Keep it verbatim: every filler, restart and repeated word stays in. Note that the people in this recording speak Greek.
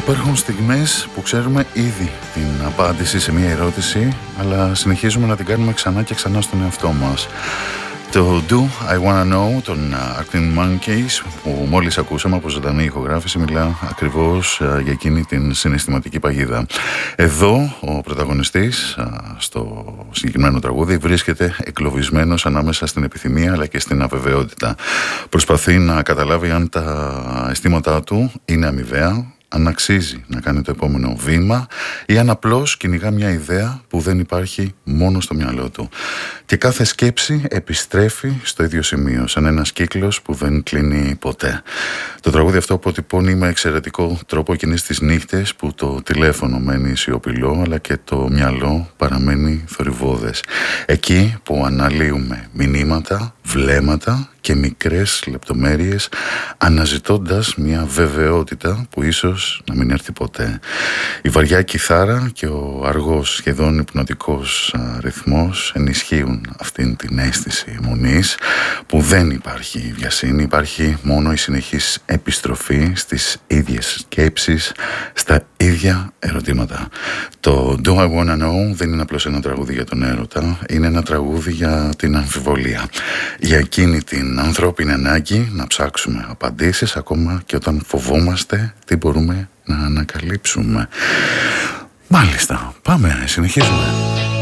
Υπάρχουν στιγμές που ξέρουμε ήδη την απάντηση σε μία ερώτηση, αλλά συνεχίζουμε να την κάνουμε ξανά και ξανά στον εαυτό μας. Το Do I Wanna Know των Arctic Monkeys που μόλις ακούσαμε από ζωντανή ηχογράφηση μιλά ακριβώς για εκείνη την συναισθηματική παγίδα. Εδώ ο πρωταγωνιστής στο συγκεκριμένο τραγούδι βρίσκεται εγκλωβισμένος ανάμεσα στην επιθυμία αλλά και στην αβεβαιότητα. Προσπαθεί να καταλάβει αν τα αισθήματά του είναι αμοιβαία, αν αξίζει να κάνει το επόμενο βήμα ή αν απλώς κυνηγά μια ιδέα που δεν υπάρχει μόνο στο μυαλό του. Και κάθε σκέψη επιστρέφει στο ίδιο σημείο, σαν ένας κύκλος που δεν κλείνει ποτέ. Το τραγούδι αυτό αποτυπώνει με εξαιρετικό τρόπο εκείνες τις νύχτες που το τηλέφωνο μένει σιωπηλό αλλά και το μυαλό παραμένει θορυβώδες. Εκεί που αναλύουμε μηνύματα, βλέμματα και μικρές λεπτομέρειες αναζητώντας μια βεβαιότητα που ίσως να μην έρθει ποτέ. Η βαριά κιθάρα και ο αργός σχεδόν υπνοτικός ρυθμός ενισχύουν αυτήν την αίσθηση μονής που δεν υπάρχει βιασύνη, υπάρχει μόνο η συνεχής επιστροφή στις ίδιες σκέψεις, στα ίδια ερωτήματα. Το Do I Wanna Know δεν είναι απλώς ένα τραγούδι για τον έρωτα, είναι ένα τραγούδι για την αμφιβολία, για εκείνη την ανθρώπινη ανάγκη να ψάξουμε απαντήσεις ακόμα και όταν φοβόμαστε τι μπορούμε να ανακαλύψουμε. Μάλιστα, πάμε, συνεχίζουμε.